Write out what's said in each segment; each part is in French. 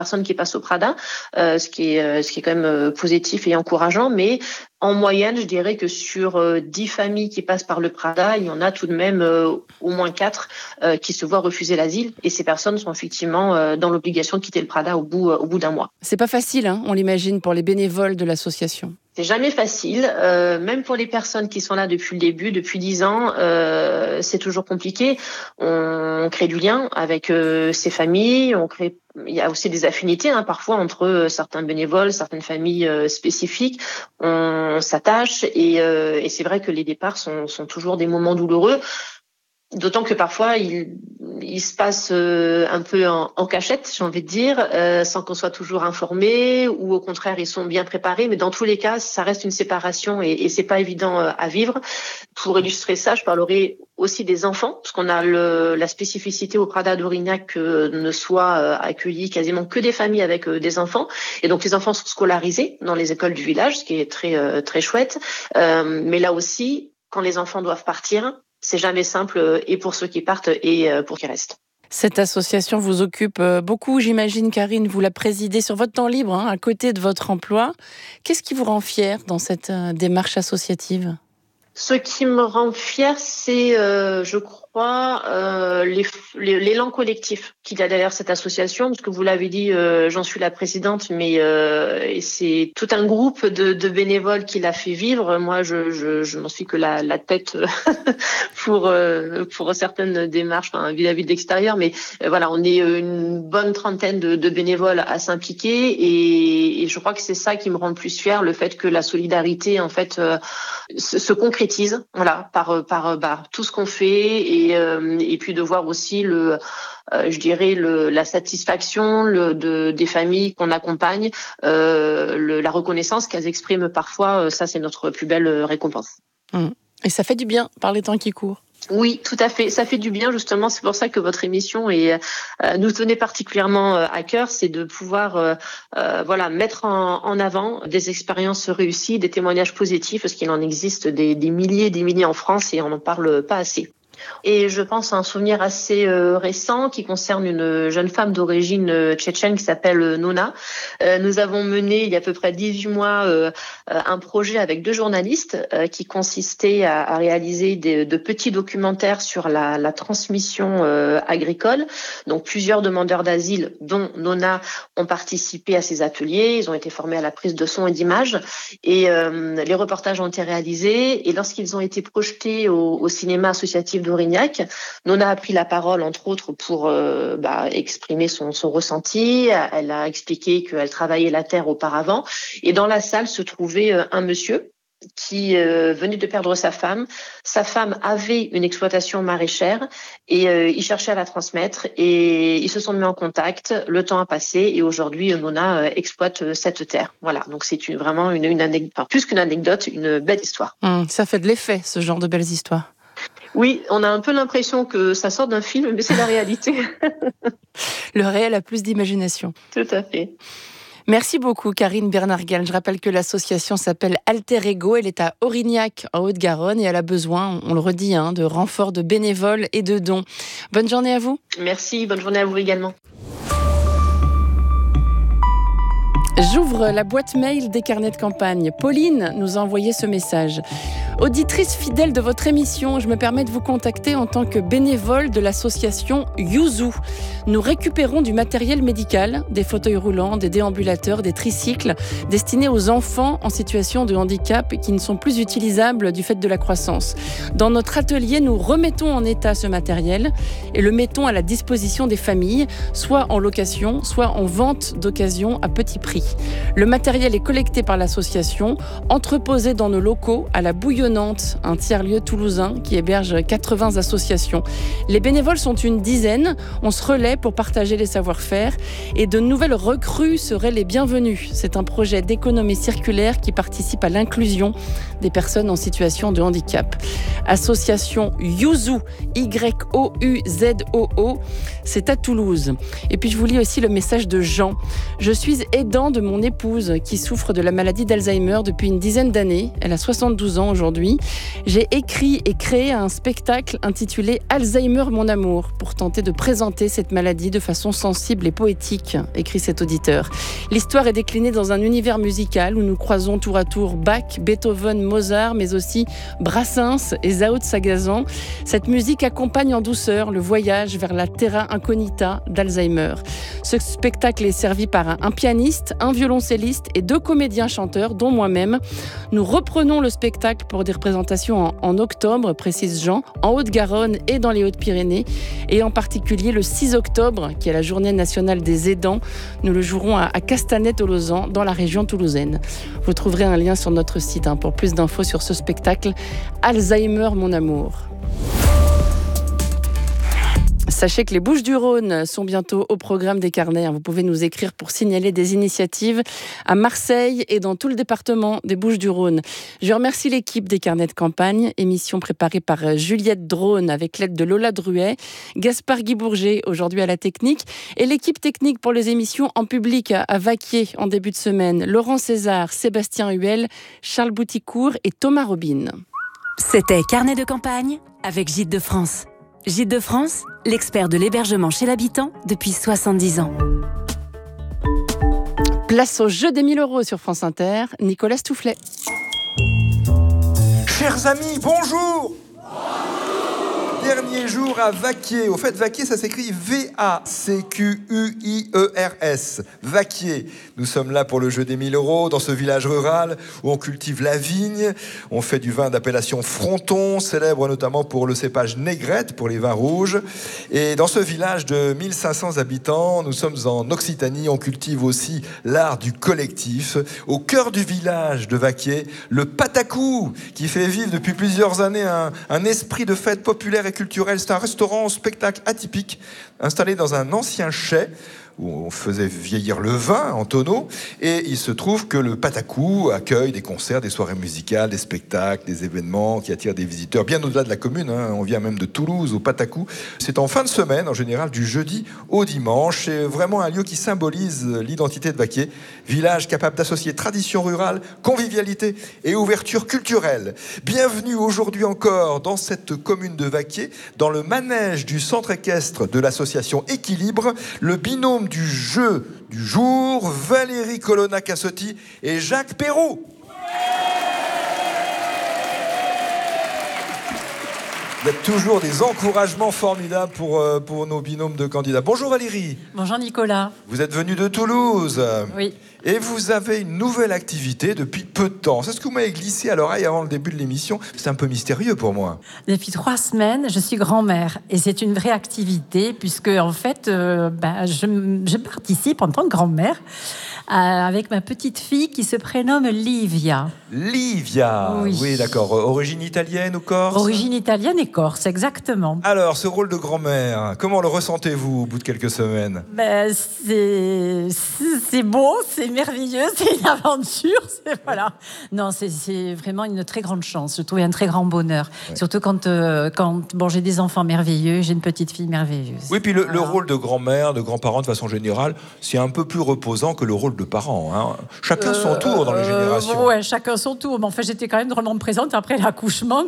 personnes qui passent au Prada, ce qui est quand même positif et encourageant. Mais en moyenne, je dirais que sur 10 familles qui passent par le Prada, il y en a tout de même au moins 4 qui se voient refuser l'asile. Et ces personnes sont effectivement dans l'obligation de quitter le Prada au bout d'un mois. C'est pas facile, hein, on l'imagine, pour les bénévoles de l'association. C'est jamais facile, même pour les personnes qui sont là depuis le début, depuis 10 ans, c'est toujours compliqué. On crée du lien avec ces familles, il y a aussi des affinités parfois entre certains bénévoles, certaines familles spécifiques. On s'attache et c'est vrai que les départs sont toujours des moments douloureux. D'autant que parfois, il se passe un peu en cachette, j'ai envie de dire, sans qu'on soit toujours informé, ou au contraire, ils sont bien préparés. Mais dans tous les cas, ça reste une séparation et c'est pas évident à vivre. Pour illustrer ça, je parlerai aussi des enfants, parce qu'on a la spécificité au Prada d'Aurignac que ne soient accueillis quasiment que des familles avec des enfants. Et donc, les enfants sont scolarisés dans les écoles du village, ce qui est très, très chouette. Mais là aussi, quand les enfants doivent partir, c'est jamais simple et pour ceux qui partent et pour qui restent. Cette association vous occupe beaucoup, j'imagine, Karine, vous la présidez sur votre temps libre, à côté de votre emploi. Qu'est-ce qui vous rend fière dans cette démarche associative ? Ce qui me rend fière, c'est, je crois, l'élan collectif qu'il y a derrière cette association, parce que vous l'avez dit, j'en suis la présidente, mais c'est tout un groupe de bénévoles qui l'a fait vivre. Moi, je n'en suis que la tête pour certaines démarches, vis-à-vis de l'extérieur, mais voilà, on est une bonne trentaine de bénévoles à s'impliquer, et je crois que c'est ça qui me rend le plus fière, le fait que la solidarité, en fait, se concrétise, voilà, par tout ce qu'on fait, et puis de voir aussi la satisfaction des familles qu'on accompagne, la reconnaissance qu'elles expriment parfois, ça c'est notre plus belle récompense. Et ça fait du bien par les temps qui courent. Oui, tout à fait. Ça fait du bien, justement. C'est pour ça que votre émission nous tenait particulièrement à cœur, c'est de pouvoir mettre en avant des expériences réussies, des témoignages positifs, parce qu'il en existe des milliers en France et on n'en parle pas assez. Et je pense à un souvenir assez récent qui concerne une jeune femme d'origine tchétchène qui s'appelle Nona. Nous avons mené il y a à peu près 18 mois un projet avec 2 journalistes qui consistait à réaliser de petits documentaires sur la transmission agricole. Donc plusieurs demandeurs d'asile, dont Nona, ont participé à ces ateliers. Ils ont été formés à la prise de son et d'images. Et les reportages ont été réalisés. Et lorsqu'ils ont été projetés au cinéma associatif d'Aurignac, Nona a pris la parole, entre autres, pour exprimer son ressenti. Elle a expliqué qu'elle travaillait la terre auparavant. Et dans la salle se trouvait un monsieur qui venait de perdre sa femme. Sa femme avait une exploitation maraîchère et il cherchait à la transmettre. Et ils se sont mis en contact. Le temps a passé et aujourd'hui, Nona exploite cette terre. Voilà, donc c'est vraiment une anecdote, plus qu'une anecdote, une belle histoire. Ça fait de l'effet, ce genre de belles histoires. Oui, on a un peu l'impression que ça sort d'un film, mais c'est la réalité. Le réel a plus d'imagination. Tout à fait. Merci beaucoup, Karine Bernard-Gall. Je rappelle que l'association s'appelle Alter Ego. Elle est à Aurignac, en Haute-Garonne, et elle a besoin, on le redit, de renforts de bénévoles et de dons. Bonne journée à vous. Merci, bonne journée à vous également. J'ouvre la boîte mail des carnets de campagne. Pauline nous a envoyé ce message. Auditrice fidèle de votre émission, je me permets de vous contacter en tant que bénévole de l'association Yuzu. Nous récupérons du matériel médical, des fauteuils roulants, des déambulateurs, des tricycles, destinés aux enfants en situation de handicap qui ne sont plus utilisables du fait de la croissance. Dans notre atelier, nous remettons en état ce matériel et le mettons à la disposition des familles, soit en location, soit en vente d'occasion à petit prix. Le matériel est collecté par l'association, entreposé dans nos locaux à la Bouillonnante, un tiers-lieu toulousain qui héberge 80 associations. Les bénévoles sont une dizaine, on se relaie pour partager les savoir-faire et de nouvelles recrues seraient les bienvenues. C'est un projet d'économie circulaire qui participe à l'inclusion des personnes en situation de handicap. Association Yuzu, Y-O-U-Z-O-O, c'est à Toulouse. Et puis je vous lis aussi le message de Jean. Je suis aidant de mon épouse qui souffre de la maladie d'Alzheimer depuis une dizaine d'années. Elle a 72 ans aujourd'hui. aujourd'hui. J'ai écrit et créé un spectacle intitulé Alzheimer, mon amour, pour tenter de présenter cette maladie de façon sensible et poétique, écrit cet auditeur. L'histoire est déclinée dans un univers musical où nous croisons tour à tour Bach, Beethoven, Mozart, mais aussi Brassens et Zao de Sagazan. Cette musique accompagne en douceur le voyage vers la terra incognita d'Alzheimer. Ce spectacle est servi par un pianiste, un violoncelliste et 2 comédiens-chanteurs, dont moi-même. Nous reprenons le spectacle pour des représentations en octobre, précise Jean, en Haute-Garonne et dans les Hautes-Pyrénées, et en particulier le 6 octobre, qui est la journée nationale des aidants. Nous le jouerons à Castanet-Tolosan, dans la région toulousaine. Vous trouverez un lien sur notre site pour plus d'infos sur ce spectacle Alzheimer, mon amour. Sachez que les Bouches-du-Rhône sont bientôt au programme des carnets. Vous pouvez nous écrire pour signaler des initiatives à Marseille et dans tout le département des Bouches-du-Rhône. Je remercie l'équipe des carnets de campagne, émission préparée par Juliette Drone avec l'aide de Lola Druet, Gaspard Guy-Bourget aujourd'hui à la technique et l'équipe technique pour les émissions en public à Vaquier en début de semaine. Laurent César, Sébastien Huel, Charles Bouticourt et Thomas Robin. C'était Carnet de campagne avec Gîtes de France. Gîtes de France, l'expert de l'hébergement chez l'habitant depuis 70 ans. Place au jeu des 1 000 € sur France Inter, Nicolas Stoufflet. Chers amis, bonjour. Dernier jour à Vaquier. Au fait, Vaquier, ça s'écrit V-A-C-Q-U-I-E-R-S. Vaquier. Nous sommes là pour le jeu des 1 000 € dans ce village rural où on cultive la vigne. On fait du vin d'appellation Fronton, célèbre notamment pour le cépage Négrette, pour les vins rouges. Et dans ce village de 1500 habitants, nous sommes en Occitanie. On cultive aussi l'art du collectif. Au cœur du village de Vaquier, le patacou, qui fait vivre depuis plusieurs années un esprit de fête populaire et culturel. C'est un restaurant spectacle atypique installé dans un ancien chai où on faisait vieillir le vin en tonneaux, et il se trouve que le Patacou accueille des concerts, des soirées musicales, des spectacles, des événements qui attirent des visiteurs bien au-delà de la commune, On vient même de Toulouse au Patacou. C'est en fin de semaine, en général du jeudi au dimanche. C'est vraiment un lieu qui symbolise l'identité de Vaquier, village capable d'associer tradition rurale, convivialité et ouverture culturelle. Bienvenue aujourd'hui encore dans cette commune de Vaquier, dans le manège du centre équestre de l'association Équilibre, le binôme du jeu du jour, Valérie Colonna-Cassotti et Jacques Perroux. Il y a toujours des encouragements formidables pour nos binômes de candidats. Bonjour Valérie. Bonjour Nicolas. Vous êtes venu de Toulouse. Oui. Et vous avez une nouvelle activité depuis peu de temps. C'est ce que vous m'avez glissé à l'oreille avant le début de l'émission. C'est un peu mystérieux pour moi. Depuis 3 semaines, je suis grand-mère. Et c'est une vraie activité, puisque en fait, je participe en tant que grand-mère avec ma petite fille qui se prénomme Livia. Livia, oui d'accord. Origine italienne ou corse? Origine italienne et corse, exactement. Alors, ce rôle de grand-mère, comment le ressentez-vous au bout de quelques semaines? C'est beau, c'est merveilleux, c'est une aventure, voilà. Non, c'est vraiment une très grande chance. Je trouve un très grand bonheur, surtout quand j'ai des enfants merveilleux, j'ai une petite fille merveilleuse. Oui, puis le rôle de grand-mère, de grands-parents de façon générale, c'est un peu plus reposant que le rôle de parent. Chacun son tour dans les générations. Ouais, chacun son tour. Mais enfin, j'étais quand même drôlement présente après l'accouchement.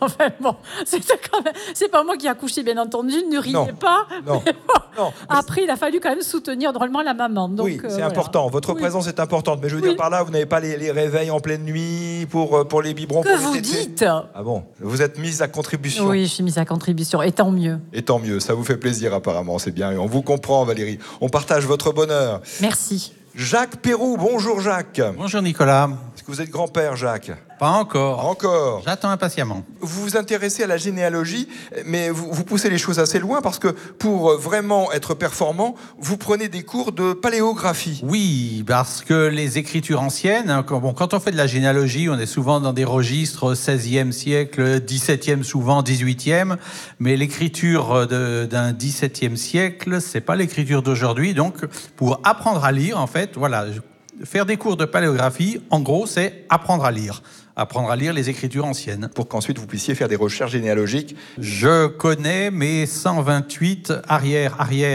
C'est pas moi qui ai accouché, bien entendu. Ne riez pas. Non. Après, il a fallu quand même soutenir drôlement la maman. Donc, oui, c'est important. Votre présence est importante. Mais je veux dire par là, vous n'avez pas les réveils en pleine nuit pour les biberons. Que vous dites? Ah bon? Vous êtes mise à contribution? Oui, je suis mise à contribution. Et tant mieux. Et tant mieux. Ça vous fait plaisir apparemment. C'est bien. Et on vous comprend, Valérie. On partage votre bonheur. Merci. Jacques Perroux. Bonjour Jacques. Bonjour Nicolas. Est-ce que vous êtes grand-père, Jacques? Pas encore. Encore. J'attends impatiemment. Vous vous intéressez à la généalogie, mais vous poussez les choses assez loin parce que pour vraiment être performant, vous prenez des cours de paléographie. Oui, parce que les écritures anciennes, quand on fait de la généalogie, on est souvent dans des registres 16e siècle, 17e souvent, 18e, mais l'écriture d'un 17e siècle, c'est pas l'écriture d'aujourd'hui. Donc, pour apprendre à lire, en fait, voilà, faire des cours de paléographie, en gros, c'est apprendre à lire les écritures anciennes. Pour qu'ensuite vous puissiez faire des recherches généalogiques. Je connais mes 128 arrière,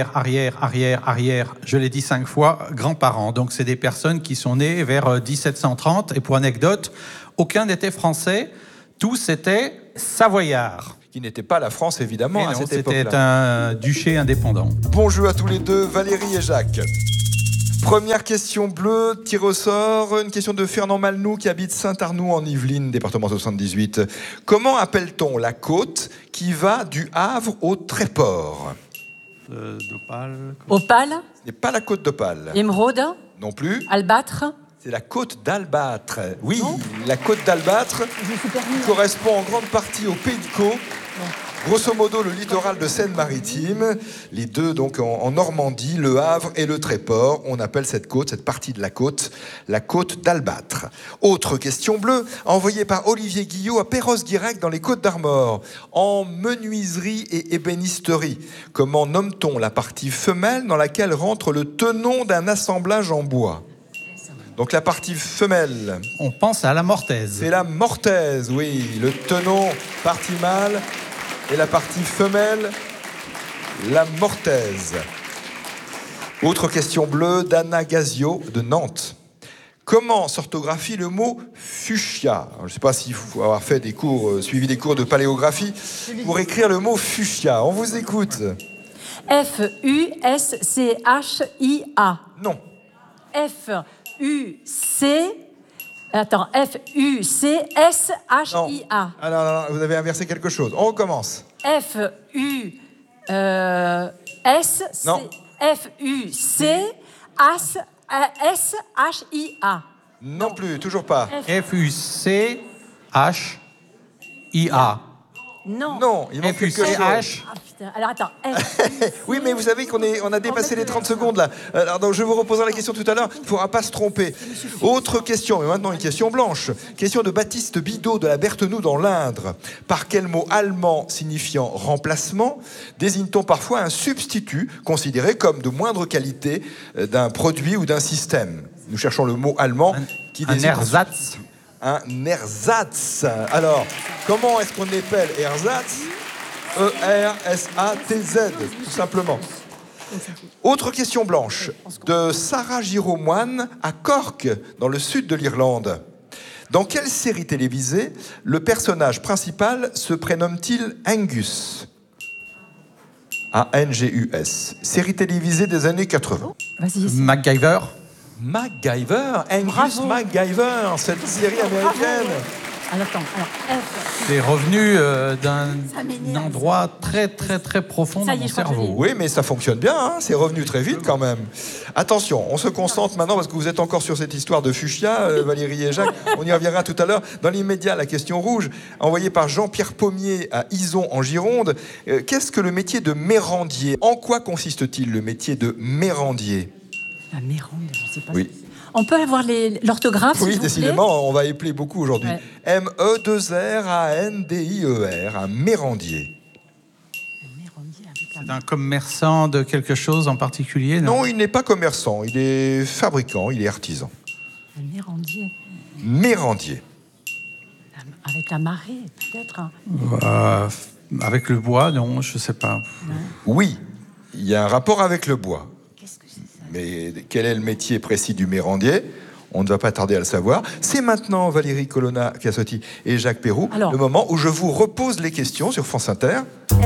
je l'ai dit 5 fois, grands-parents. Donc c'est des personnes qui sont nées vers 1730. Et pour anecdote, aucun n'était français. tous étaient savoyards. Qui n'était pas la France, évidemment, à cette époque-là. C'était un duché indépendant. Bon jeu à tous les deux, Valérie et Jacques. Première question bleue, tir au sort, une question de Fernand Malnou qui habite Saint-Arnoux en Yvelines, département 78. Comment appelle-t-on la côte qui va du Havre au Tréport ? D'Opale. Opale, Ce n'est pas la côte d'Opale. émeraude, Non plus. albâtre. C'est la côte d'Albâtre. Oui, la côte d'Albâtre correspond en grande partie au Pays de Caux. Grosso modo, le littoral de Seine-Maritime, les deux donc en Normandie, le Havre et le Tréport. On appelle cette côte, cette partie de la côte d'Albâtre. Autre question bleue, envoyée par Olivier Guillot à Perros-Guirec dans les Côtes-d'Armor, en menuiserie et ébénisterie. Comment nomme-t-on la partie femelle dans laquelle rentre le tenon d'un assemblage en bois ? Donc la partie femelle. On pense à la mortaise. C'est la mortaise, oui. Le tenon, partie mâle. Et la partie femelle, la mortaise. Autre question bleue d'Anna Gazio de Nantes. Comment s'orthographie le mot fuchsia ? Je ne sais pas s'il faut avoir fait des cours, suivi des cours de paléographie pour écrire le mot fuchsia. On vous écoute. F-U-S-C-H-I-A. Non. F-U-C... Attends, F-U-C-S-H-I-A. Alors, vous avez inversé quelque chose. On recommence. F-U-S... Non. F-U-C-S-H-I-A. Non plus, toujours pas. F-U-C-H-I-A. Non. Non, il manque quelque chose. F-U-C-H. Ah, putain. Alors, attends. Oui, mais vous savez on a dépassé les 30 secondes là. Alors, donc, je vous reposerai la question tout à l'heure. Il ne faudra pas se tromper. Autre question, mais maintenant une question blanche. Question de Baptiste Bidot de la Berthenoux dans l'Indre. Par quel mot allemand signifiant remplacement désigne-t-on parfois un substitut considéré comme de moindre qualité d'un produit ou d'un système ? Nous cherchons le mot allemand qui désigne... Un ersatz. Un ersatz. Alors, comment est-ce qu'on appelle ersatz ? E-R-S-A-T-Z, tout simplement. Autre question blanche de Sarah Giraud-Moine à Cork, dans le sud de l'Irlande. Dans quelle série télévisée le personnage principal se prénomme-t-il Angus ? A-N-G-U-S. Série télévisée des années 80. Vas-y. MacGyver. MacGyver, Angus Bravo. MacGyver, cette série américaine. Alors, attends. Alors, F. C'est revenu d'un Ça m'énerve. endroit très, très, très profond Ça dans y est, mon je crois que cerveau. je l'ai. Oui, mais ça fonctionne bien, hein, c'est revenu très vite quand même. Attention, on se concentre maintenant parce que vous êtes encore sur cette histoire de fuchsia, Valérie et Jacques. On y reviendra tout à l'heure. Dans l'immédiat, la question rouge, envoyée par Jean-Pierre Pommier à Ison en Gironde. Qu'est-ce que le métier de mérandier ? En quoi consiste-t-il le métier de mérandier ? La mérande, je ne sais pas. Oui. On peut avoir l'orthographe, s'il Oui, vous plaît ? décidément, on va épeler beaucoup aujourd'hui. Ouais. M-E-2-R-A-N-D-I-E-R, un mérandier. Mérandier avec la C'est un commerçant de quelque chose en particulier, non? Non, il n'est pas commerçant, il est fabricant, il est artisan. Le mérandier. Mérandier. Avec la marée, peut-être. Hein. Avec le bois, non, je ne sais pas. Oui, il y a un rapport avec le bois. Qu'est-ce que c'est ça ? Mais quel est le métier précis du mérandier ? On ne va pas tarder à le savoir. C'est maintenant, Valérie Colonna-Cassotti et Jacques Perroux, Alors, le moment où je vous repose les questions sur France Inter.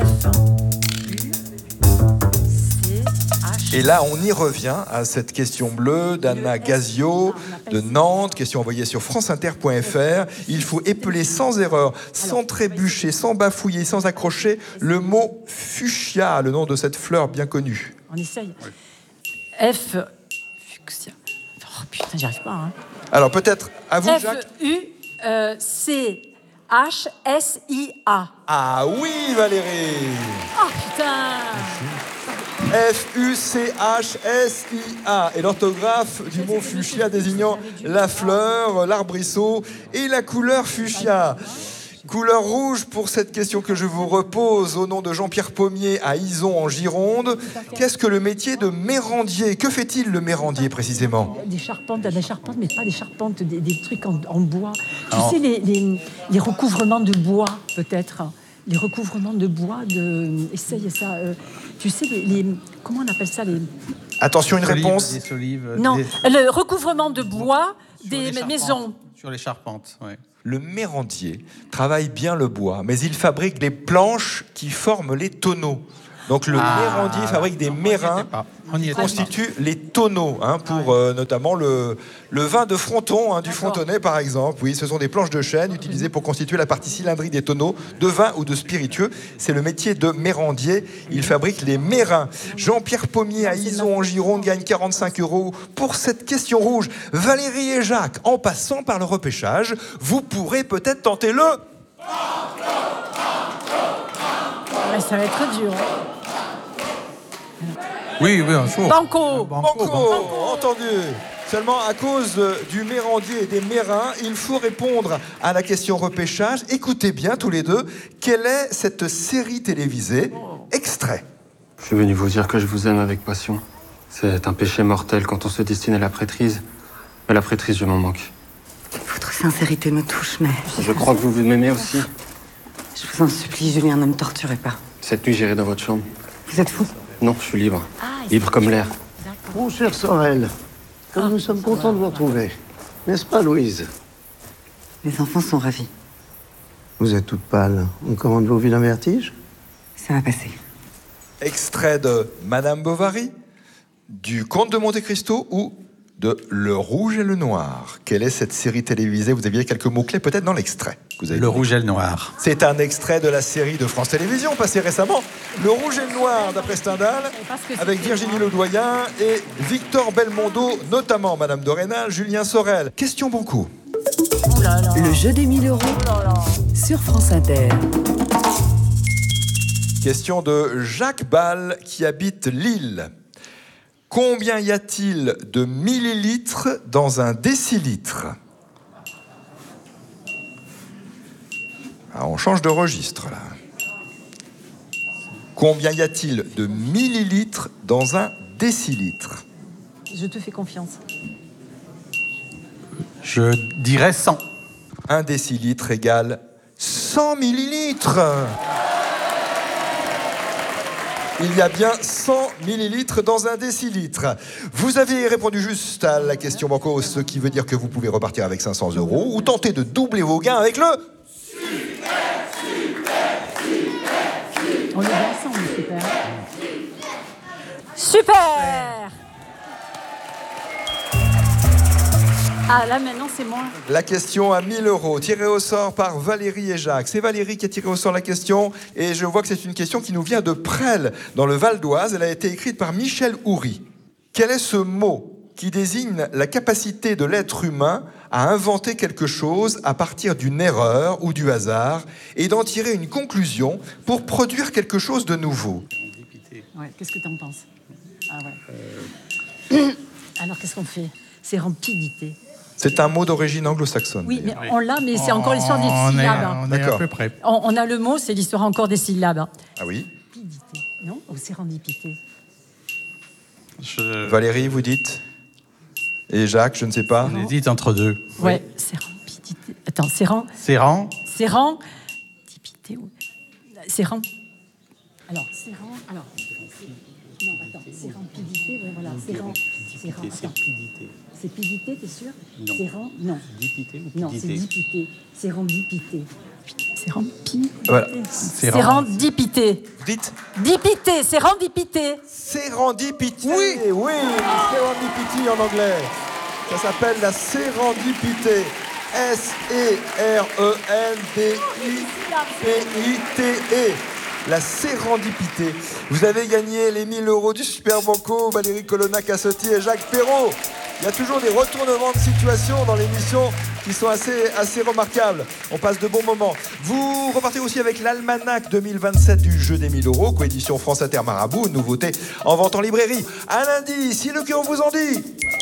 F-U-C-H. Et là, on y revient à cette question bleue d'Anna Gazio de Nantes, question envoyée sur franceinter.fr. Il faut épeler sans erreur, sans trébucher, sans bafouiller, sans accrocher le mot fuchsia, le nom de cette fleur bien connue. On essaye. F. Fuchsia. Oh putain, j'y arrive pas. Hein. Alors peut-être à vous, Jacques. F-U-C-H-S-I-A. Ah oui, Valérie. Oh putain. F-U-C-H-S-I-A. Et l'orthographe du mot fuchsia désignant la fleur, l'arbrisseau et la couleur fuchsia. Couleur rouge pour cette question que je vous repose au nom de Jean-Pierre Pommier à Ison en Gironde. Qu'est-ce que le métier de mérandier ? Que fait-il le mérandier précisément ? Des charpentes, mais pas des charpentes, des trucs en bois. Tu sais, les recouvrements de bois, peut-être. Les recouvrements de bois, essaye ça. Tu sais, comment on appelle ça les... Attention, une réponse. Des olives. Non, le recouvrement de bois des charpentes. maisons. Sur les charpentes, oui. Le mérandier travaille bien le bois, mais il fabrique des planches qui forment les tonneaux. Donc le mérandier fabrique des mérins qui constituent les tonneaux, pour notamment le vin de Fronton, du Frontonais par exemple. Oui, ce sont des planches de chêne utilisées pour constituer la partie cylindrique des tonneaux de vin ou de spiritueux. C'est le métier de mérandier. Il fabrique les mérins. Jean-Pierre Pommier à Ison en Gironde gagne 45 € pour cette question rouge. Valérie et Jacques, en passant par le repêchage, vous pourrez peut-être tenter le... Ça va être dur. Oui, un jour. Banco. Entendu. Seulement, à cause du mérandier et des mérins, il faut répondre à la question repêchage. Écoutez bien tous les deux, quelle est cette série télévisée? Extrait. Je suis venu vous dire que je vous aime avec passion. C'est un péché mortel quand on se destine à la prêtrise. Mais la prêtrise, je m'en manque. Votre sincérité me touche, mais... Je crois que vous m'aimez aussi. Je vous en supplie, Julien, ne me torturez pas. Cette nuit, j'irai dans votre chambre. Vous êtes fou? Non, je suis libre. Libre comme l'air. Mon cher Sorel, comme nous sommes contents de vous retrouver. N'est-ce pas, Louise? Les enfants sont ravis. Vous êtes toute pâle. On commande vos vilains vertiges? Ça va passer. Extrait de Madame Bovary, du Comte de Monte-Cristo ou de Le Rouge et le Noir. Quelle est cette série télévisée? Vous aviez quelques mots-clés peut-être dans l'extrait. Le Rouge et le Noir. C'est un extrait de la série de France Télévisions passée récemment. Le Rouge et le Noir d'après Stendhal, avec Virginie Ledoyen et Victor Belmondo, notamment Madame de Rênal, Julien Sorel. Question Banco. Le jeu des 1000 € sur France Inter. Question de Jacques Ball qui habite Lille. Combien y a-t-il de millilitres dans un décilitre? On change de registre là. Combien y a-t-il de millilitres dans un décilitre? Je te fais confiance. Je dirais 100. Un décilitre égale 100 millilitres. Il y a bien 100 millilitres dans un décilitre. Vous avez répondu juste à la question Banco, ce qui veut dire que vous pouvez repartir avec 500 € ou tenter de doubler vos gains avec le... On est bien ensemble, super. Super. Ah, là, maintenant, c'est moi. La question à 1000 €, tirée au sort par Valérie et Jacques. C'est Valérie qui a tiré au sort la question, et je vois que c'est une question qui nous vient de Presles, dans le Val d'Oise. Elle a été écrite par Michel Houry. Quel est ce mot qui désigne la capacité de l'être humain à inventer quelque chose à partir d'une erreur ou du hasard, et d'en tirer une conclusion pour produire quelque chose de nouveau? Ouais, qu'est-ce que t'en penses? Ah ouais. Alors, qu'est-ce qu'on fait? C'est rampidité. C'est un mot d'origine anglo-saxonne. Oui, mais on l'a, mais c'est encore l'histoire des syllabes. On est à peu près. On a le mot, c'est l'histoire encore des syllabes. Ah oui. Rapidité, non? Ou sérendipité? Valérie, vous dites? Et Jacques, je ne sais pas. On hésite entre deux. Ouais, sérendipité. Attends, Sérend. Sérendipité. Sérend. Alors, sérend. Alors. Non, attends. Sérendipité, ouais, voilà. Sérend. C'est pidité, t'es sûr? Non. Sérend. Non. Dipité ou Non, c'est dipité. Sérendipité. Sérendipité. Voilà. Sérendipité. Dites. Dipité, sérendipité. Sérendipité. Oui, sérendipité en anglais. Ça s'appelle la sérendipité. S-E-R-E-N-D-I-P-I-T-E. La sérendipité. Vous avez gagné les 1000 € du Super Banco, Valérie Colonna-Cassotti et Jacques Perrault. Il y a toujours des retournements de situation dans l'émission qui sont assez remarquables. On passe de bons moments. Vous repartez aussi avec l'almanach 2027 du jeu des 1000 €, coédition France Inter Marabout, une nouveauté en vente en librairie. Un lundi, si le cœur vous en dit.